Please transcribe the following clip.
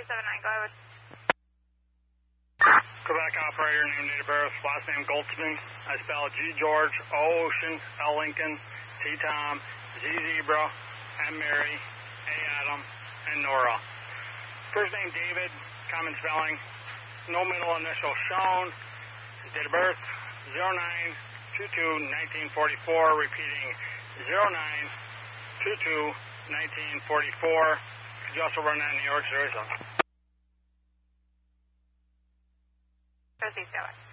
379, go ahead. Quebec operator, name, date of birth, last name Goldsman. I spell G George, O Ocean, L Lincoln, T Tom, Z Zebra, M Mary, A Adam, and Nora. First name David, common spelling, no middle initial shown. Date of birth 09/22/1944, repeating 09/22/1944. Could you also run that in New York, 07? Proceed, go ahead.